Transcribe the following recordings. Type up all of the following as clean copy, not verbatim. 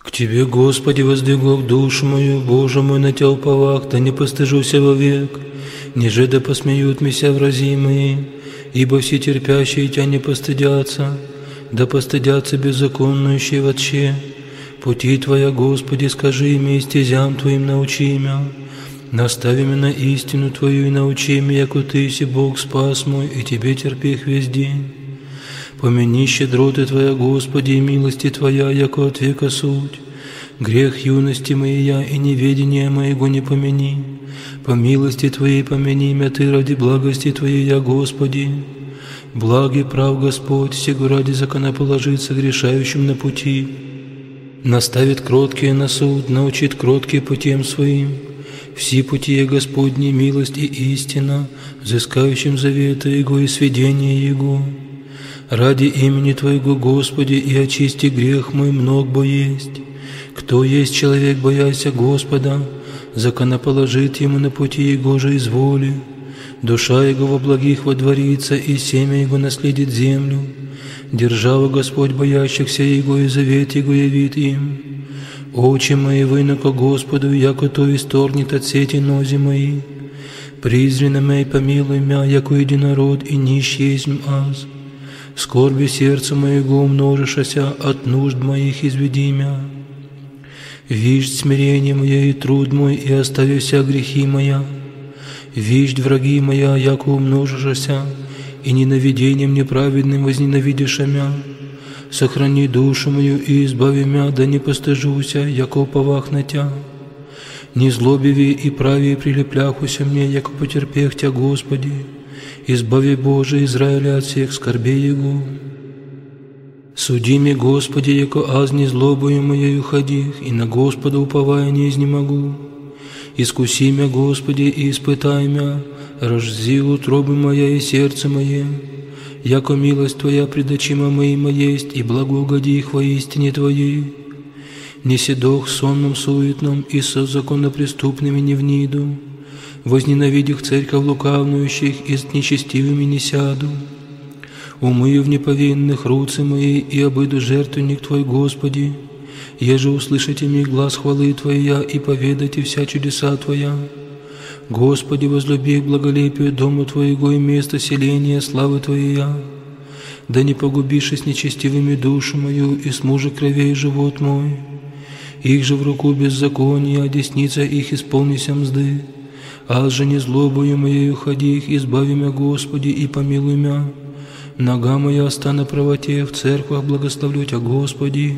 К Тебе, Господи, воздвигох душу мою, Боже мой, на Тя уповах, да не постыжуся вовек, ниже да посмеют меня врази мои, ибо все терпящие Тя не постыдятся, да постыдятся беззаконнующие вообще. Пути Твоя, Господи, скажи мне, и стезям Твоим научи меня. Настави меня на истину Твою и научи меня, яко Ты си Бог спас мой, и Тебе терпех весь день. Помяни щедроты Твоя, Господи, и милости Твоя, яко от века суть. Грех юности моей и неведения моего не помяни. По милости Твоей помяни меня Ты ради благости Твоей, я, Господи. Благ и прав Господь, сего ради законоположиться грешающим на пути. Наставит кроткие на суд, научит кроткие путем своим. Все пути Господни, милость и истина, взыскающим завета Его и сведения Его. Ради имени Твоего, Господи, и очисти грех мой мног бо есть. Кто есть человек, бояся Господа, законоположит ему на пути Его же изволи. Душа Его во благих водворится, и семя Его наследит землю. Держава Господь боящихся Его, и завет Его явит им. Очи мои выноко Господу, яко то исторгнет от сети нози мои. Призри на мя и помилуй мя, яко единород, и нищ есмь аз. Скорби сердца моего умножишася, от нужд моих изведи мя. Виждь смирение мое и труд мой, и остави вся грехи моя. Виждь враги моя, яко умножишася, и ненавидением неправедным возненавидиша мя. Сохрани душу мою и избави мя, да не постыжуся, яко уповах на Тя. Не злобиви и прави прилепляхуся мне, яко потерпех Тя, Господи. Избави, Боже, Израиля от всех скорбей Его. Суди мне, Господи, яко аз не злобою моею ходих, и на Господа уповая не изнемогу. Искуси мя, Господи, и испытай мя, разжзи утробы моя и сердце мое. Яко милость Твоя пред очима моима есть, и благоугоди их во истине Твоей. Не седох сонном суетном, и со законопреступными не вниду. Возненавидях церковь лукавнующих, и с нечестивыми не сяду. Умыю в неповинных руцы мои, и обыду жертвенник Твой, Господи. Еже услышите мне глаз хвалы Твоя, и поведайте вся чудеса Твоя. Господи, возлюби к благолепию дому Твоего и место селения славы Твоя. Да не погубишь с нечестивыми душу мою, и с мужа кровей живот мой. Их же в руку беззакония, а десница их исполнися мзды. Аз же не злобою моею ходи их, избави мя, Господи, и помилуй мя. Нога моя ста на правоте, в церквах благословлю Тя, Господи.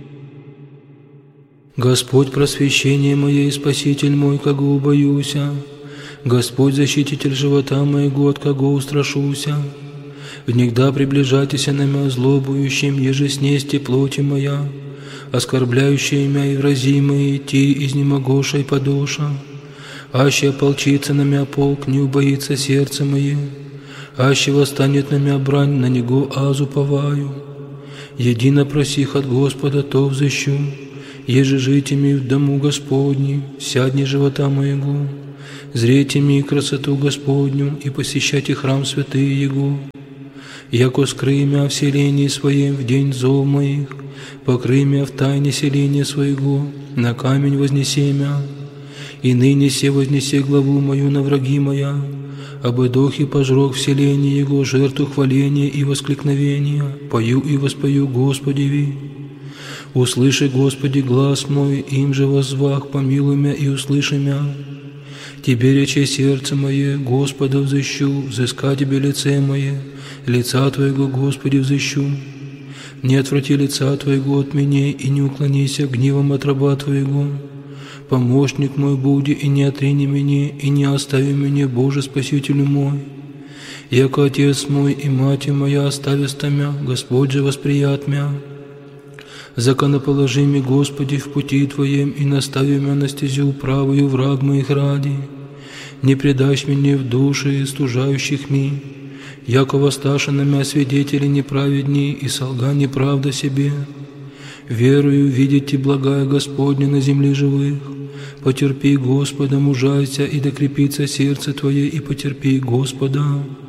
Господь, просвещение мое и Спаситель мой, кого убоюся. Господь, защититель живота моего, от кого устрашуся. Внегда приближайтеся на мя злобующим, еже снести плоти моя, оскорбляющие мя и врази мои, ти изнемогоша подоша. Аще ополчится на мя полк, не убоится сердце мое. Аще восстанет на мя брань, на него аз уповаю. Едино просих от Господа, то взыщу. Еже жите ми в дому Господнем, сядни живота моего. Зрейте ми красоту Господню, и посещайте храм святый Его. Яко скрый мя в селении своем в день зов моих, покрый мя в тайне селения своего, на камень вознеси мя. И ныне се вознеси главу мою на враги моя, обыдох и пожрох в селении Его жертву хваления и воскликновения, пою и воспою Господеви. Услыши, Господи, глаз мой, им же воззвах, помилуй мя и услыши мя. Тебе рече сердце мое, Господа взыщу, взыска Тебе лице мое, лица Твоего, Господи, взыщу. Не отврати лица Твоего от меня, и не уклонися гневом от раба Твоего. Помощник мой буди, и не отрини меня, и не остави меня, Боже, Спасителю мой. Яко Отец мой и Мать моя остависта мя, Господь же восприят мя. Законоположи ми, Господи, в пути Твоем, и настави мя на стезю правую враг моих ради. Не предашь меня в души стужающих ми, яко воссташа на мя свидетели неправедни, и солга неправда себе. Верую видите благая Господня на земле живых. Потерпи, Господа, мужайся, и докрепится сердце Твое, и потерпи, Господа.